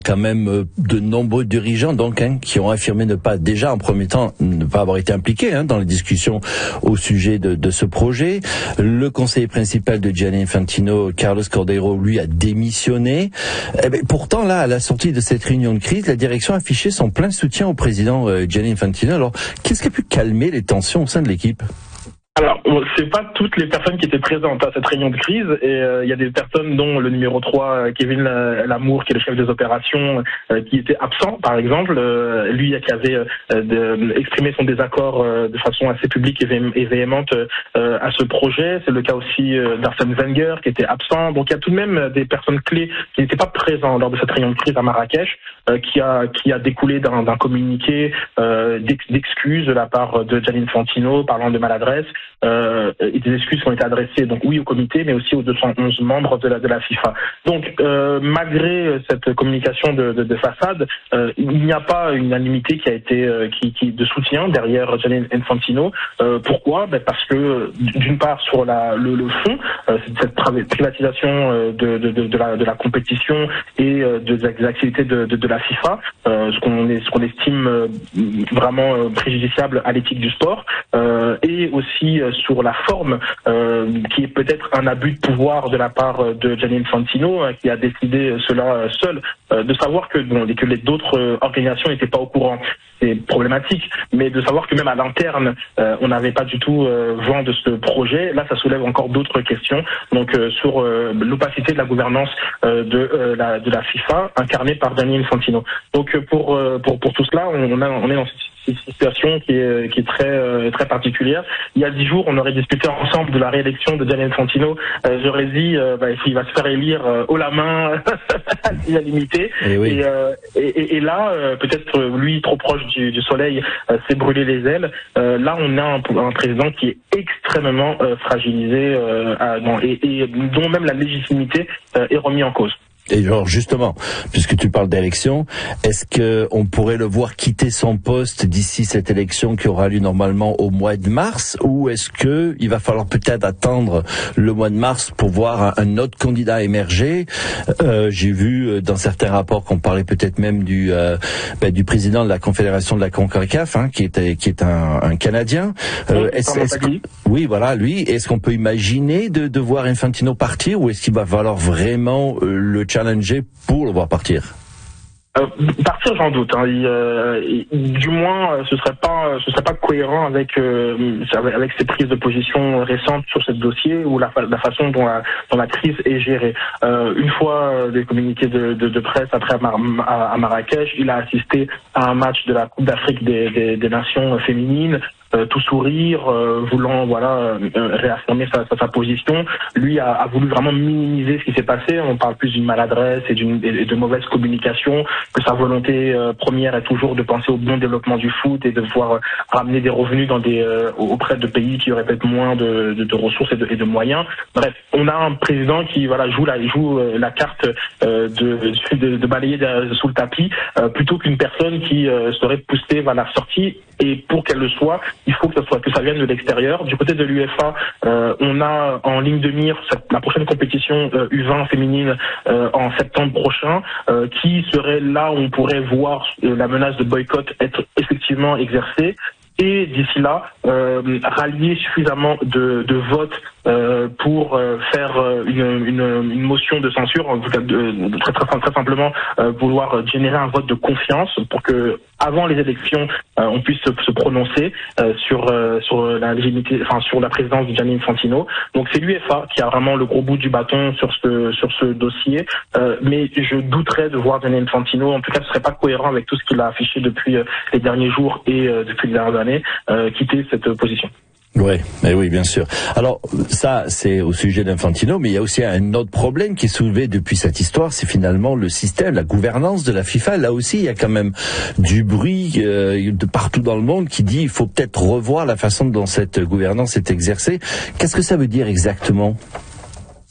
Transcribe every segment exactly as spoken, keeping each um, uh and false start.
Quand même de nombreux dirigeants donc hein, qui ont affirmé ne pas déjà en premier temps ne pas avoir été impliqués hein, dans les discussions au sujet de, de ce projet. Le conseiller principal de Gianni Infantino, Carlos Cordeiro, lui a démissionné. Eh bien, pourtant là, à la sortie de cette réunion de crise, la direction a affiché son plein soutien au président euh, Gianni Infantino. Alors, qu'est-ce qui a pu calmer les tensions au sein de l'équipe ? Alors, c'est pas toutes les personnes qui étaient présentes à cette réunion de crise, et il euh, y a des personnes dont le numéro trois, Kevin Lamour, qui est le chef des opérations, euh, qui était absent, par exemple, euh, lui qui avait euh, de, exprimé son désaccord euh, de façon assez publique et, vé- et véhémente euh, à ce projet. C'est le cas aussi euh, d'Arsène Wenger, qui était absent. Donc il y a tout de même des personnes clés qui n'étaient pas présentes lors de cette réunion de crise à Marrakech, euh, qui a qui a découlé d'un, d'un communiqué euh, d'ex- d'excuses de la part de Gianni Infantino, parlant de maladresse. Euh, et des excuses qui ont été adressées donc oui au comité mais aussi aux deux cent onze membres de la de la FIFA. Donc euh, malgré cette communication de, de, de façade, euh, il n'y a pas une unanimité qui a été euh, qui, qui de soutien derrière Gianni Infantino. Euh, pourquoi ? Ben parce que d'une part sur la le, le fond, euh, cette privatisation euh, de, de, de, de la de la compétition et euh, de, des activités de, de, de la FIFA, euh, ce qu'on est ce qu'on estime euh, vraiment euh, préjudiciable à l'éthique du sport, euh, et aussi euh, sur la forme, euh, qui est peut-être un abus de pouvoir de la part de Gianni Infantino, hein, qui a décidé cela seul, euh, de savoir que bon, que les d'autres euh, organisations n'étaient pas au courant. C'est problématique, mais de savoir que même à l'interne, euh, on n'avait pas du tout euh, vent de ce projet, là ça soulève encore d'autres questions. Donc euh, sur euh, l'opacité de la gouvernance euh, de, euh, la, de la FIFA, incarnée par Gianni Infantino. Donc euh, pour, euh, pour pour tout cela, on, a, on est dans cette une situation qui est qui est très euh, très particulière. Il y a dix jours, on aurait discuté ensemble de la réélection de Gianni Infantino. Euh, j'aurais dit, euh, bah, il va se faire élire euh, haut la main, à l'unanimité. Et, oui. et, euh, et, et là, euh, peut-être lui trop proche du, du soleil, euh, s'est brûlé les ailes. Euh, là, on a un, un président qui est extrêmement euh, fragilisé, euh, à, dans, et, et dont même la légitimité euh, est remise en cause. Et genre justement, puisque tu parles d'élection, est-ce que on pourrait le voir quitter son poste d'ici cette élection qui aura lieu normalement au mois de mars, ou est-ce que il va falloir peut-être attendre le mois de mars pour voir un, un autre candidat émerger? euh, J'ai vu dans certains rapports qu'on parlait peut-être même du euh, ben, du président de la Confédération de la CONCACAF, hein, qui est qui est un, un Canadien. Euh, est-ce, est-ce que, oui, voilà, lui. Est-ce qu'on peut imaginer de, de voir Infantino partir, ou est-ce qu'il va falloir vraiment euh, le challenger pour le voir partir? Euh, partir, j'en doute. Hein. Il, euh, il, du moins, ce serait pas, ce serait pas cohérent avec euh, avec ces prises de position récentes sur ce dossier ou la, la façon dont la, dont la crise est gérée. Euh, une fois des communiqués de, de, de presse après à, Mar- à, à Marrakech, il a assisté à un match de la Coupe d'Afrique des, des, des Nations féminines. Euh, tout sourire, euh, voulant voilà euh, réaffirmer sa, sa, sa position. Lui a, a voulu vraiment minimiser ce qui s'est passé. On parle plus d'une maladresse et, d'une, et de mauvaise communication, que sa volonté euh, première est toujours de penser au bon développement du foot et de pouvoir euh, ramener des revenus dans des euh, auprès de pays qui auraient peut-être moins de, de, de ressources et de, et de moyens. Bref, on a un président qui voilà joue la joue euh, la carte euh, de, de, de balayer de, sous le tapis, euh, plutôt qu'une personne qui euh, serait poussée vers la sortie. Et pour qu'elle le soit, il faut que ça soit que ça vienne de l'extérieur. Du côté de l'U F A, euh, on a en ligne de mire cette, la prochaine compétition euh, U vingt féminine euh, en septembre prochain, euh, qui serait là où on pourrait voir euh, la menace de boycott être effectivement exercée. Et d'ici là, euh, rallier suffisamment de, de votes euh, pour euh, faire une, une, une motion de censure, en tout cas de, de, très, très, très simplement euh, vouloir générer un vote de confiance pour que avant les élections, euh, on puisse se, se prononcer euh, sur euh, sur la légitimité, enfin sur la présidence de Gianni Infantino. Donc c'est l'U F A qui a vraiment le gros bout du bâton sur ce sur ce dossier. Euh, mais je douterais de voir Gianni Infantino. En tout cas, ce serait pas cohérent avec tout ce qu'il a affiché depuis euh, les derniers jours et euh, depuis les dernières années, euh, quitter cette euh, position. Ouais, mais oui, bien sûr. Alors, ça, c'est au sujet d'Infantino, mais il y a aussi un autre problème qui est soulevé depuis cette histoire, c'est finalement le système, la gouvernance de la FIFA. Là aussi, il y a quand même du bruit euh, de partout dans le monde qui dit il faut peut-être revoir la façon dont cette gouvernance est exercée. Qu'est-ce que ça veut dire exactement ?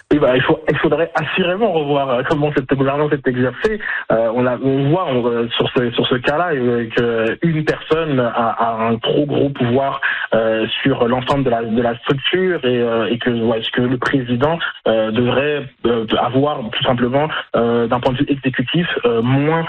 Oui, bah, il, faut, il faudrait assurément revoir euh, comment cette gouvernance est exercée. Euh, on, a, on voit on, euh, sur ce, sur ce cas-là euh, qu'une personne a, a un trop gros pouvoir euh, sur l'ensemble de la, de la structure et, euh, et que, ouais, que le président euh, devrait euh, avoir tout simplement, euh, d'un point de vue exécutif, euh, moins